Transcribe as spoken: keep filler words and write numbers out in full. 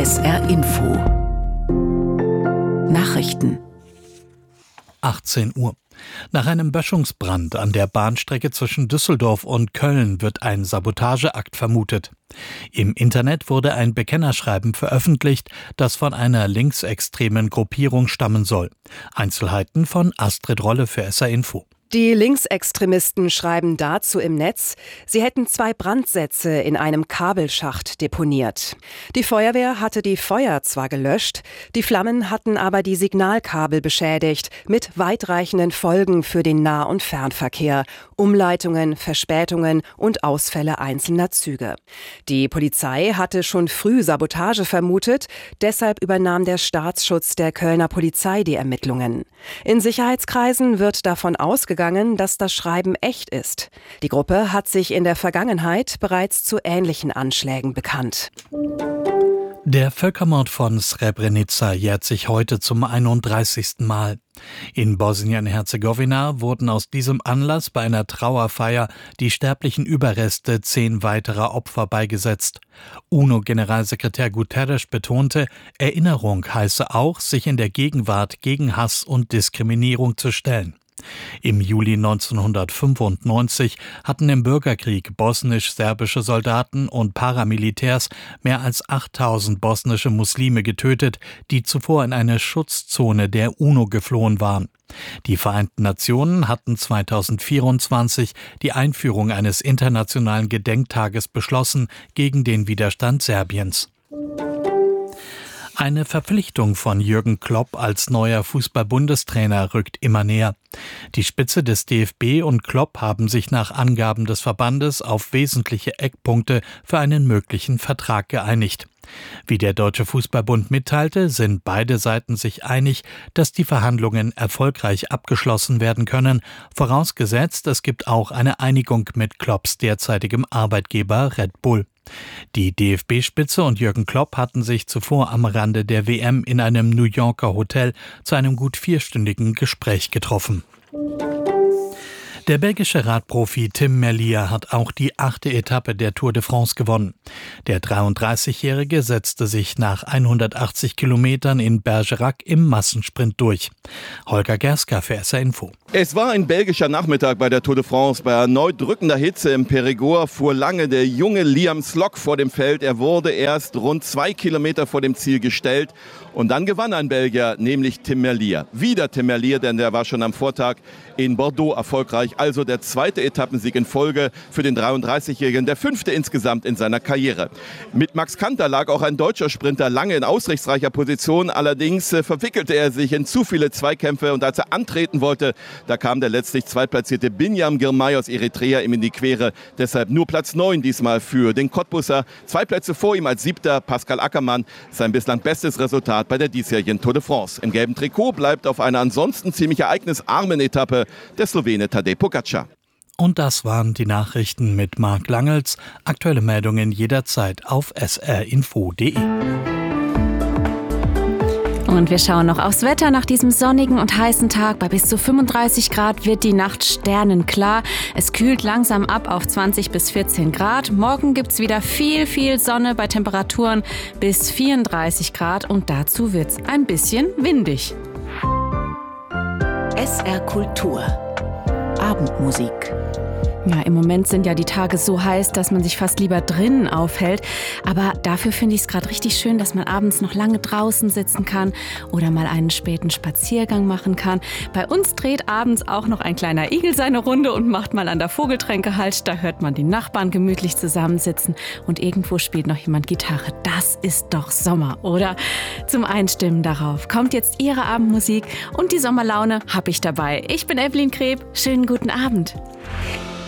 S R Info Nachrichten achtzehn Uhr. Nach einem Böschungsbrand an der Bahnstrecke zwischen Düsseldorf und Köln wird ein Sabotageakt vermutet. Im Internet wurde ein Bekennerschreiben veröffentlicht, das von einer linksextremen Gruppierung stammen soll. Einzelheiten von Astrid Rolle für S R Info. Die Linksextremisten schreiben dazu im Netz, sie hätten zwei Brandsätze in einem Kabelschacht deponiert. Die Feuerwehr hatte die Feuer zwar gelöscht, die Flammen hatten aber die Signalkabel beschädigt, mit weitreichenden Folgen für den Nah- und Fernverkehr, Umleitungen, Verspätungen und Ausfälle einzelner Züge. Die Polizei hatte schon früh Sabotage vermutet, deshalb übernahm der Staatsschutz der Kölner Polizei die Ermittlungen. In Sicherheitskreisen wird davon ausgegangen, dass das Schreiben echt ist. Die Gruppe hat sich in der Vergangenheit bereits zu ähnlichen Anschlägen bekannt. Der Völkermord von Srebrenica jährt sich heute zum einunddreißigsten Mal. In Bosnien-Herzegowina wurden aus diesem Anlass bei einer Trauerfeier die sterblichen Überreste zehn weiterer Opfer beigesetzt. UNO-Generalsekretär Guterres betonte, Erinnerung heiße auch, sich in der Gegenwart gegen Hass und Diskriminierung zu stellen. Im Juli neunzehnhundertfünfundneunzig hatten im Bürgerkrieg bosnisch-serbische Soldaten und Paramilitärs mehr als achttausend bosnische Muslime getötet, die zuvor in eine Schutzzone der UNO geflohen waren. Die Vereinten Nationen hatten zweitausendvierundzwanzig die Einführung eines internationalen Gedenktages beschlossen gegen den Widerstand Serbiens. Eine Verpflichtung von Jürgen Klopp als neuer Fußball-Bundestrainer rückt immer näher. Die Spitze des D F B und Klopp haben sich nach Angaben des Verbandes auf wesentliche Eckpunkte für einen möglichen Vertrag geeinigt. Wie der Deutsche Fußballbund mitteilte, sind beide Seiten sich einig, dass die Verhandlungen erfolgreich abgeschlossen werden können, vorausgesetzt, es gibt auch eine Einigung mit Klopps derzeitigem Arbeitgeber Red Bull. Die D F B-Spitze und Jürgen Klopp hatten sich zuvor am Rande der W M in einem New Yorker Hotel zu einem gut vierstündigen Gespräch getroffen. Der belgische Radprofi Tim Merlier hat auch die achte Etappe der Tour de France gewonnen. Der dreiunddreißigjährige setzte sich nach hundertachtzig Kilometern in Bergerac im Massensprint durch. Holger Gerska für S R Info. Es war ein belgischer Nachmittag bei der Tour de France. Bei erneut drückender Hitze im Périgord fuhr lange der junge Liam Slock vor dem Feld. Er wurde erst rund zwei Kilometer vor dem Ziel gestellt. Und dann gewann ein Belgier, nämlich Tim Merlier. Wieder Tim Merlier, denn der war schon am Vortag in Bordeaux erfolgreich. Also der zweite Etappensieg in Folge für den dreiunddreißigjährigen, der fünfte insgesamt in seiner Karriere. Mit Max Kanter lag auch ein deutscher Sprinter lange in aussichtsreicher Position. Allerdings äh, verwickelte er sich in zu viele Zweikämpfe. Und als er antreten wollte, da kam der letztlich zweitplatzierte Binyam Girmay aus Eritrea ihm in die Quere. Deshalb nur Platz neun diesmal für den Cottbusser. Zwei Plätze vor ihm als siebter Pascal Ackermann. Sein bislang bestes Resultat bei der diesjährigen Tour de France. Im gelben Trikot bleibt auf einer ansonsten ziemlich ereignisarmen Etappe der Slowene Tadej Pogačar. Und das waren die Nachrichten mit Marc Langels. Aktuelle Meldungen jederzeit auf s r info punkt d e. Und wir schauen noch aufs Wetter. Nach diesem sonnigen und heißen Tag bei bis zu fünfunddreißig Grad wird die Nacht sternenklar. Es kühlt langsam ab auf zwanzig bis vierzehn Grad. Morgen gibt's wieder viel, viel Sonne bei Temperaturen bis vierunddreißig Grad. Und dazu wird's ein bisschen windig. S R Kultur Abendmusik. Ja, im Moment sind ja die Tage so heiß, dass man sich fast lieber drinnen aufhält. Aber dafür finde ich es gerade richtig schön, dass man abends noch lange draußen sitzen kann oder mal einen späten Spaziergang machen kann. Bei uns dreht abends auch noch ein kleiner Igel seine Runde und macht mal an der Vogeltränke Halt. Da hört man die Nachbarn gemütlich zusammensitzen und irgendwo spielt noch jemand Gitarre. Das ist doch Sommer, oder? Zum Einstimmen darauf kommt jetzt Ihre Abendmusik und die Sommerlaune habe ich dabei. Ich bin Evelyn Kreb. Schönen guten Abend.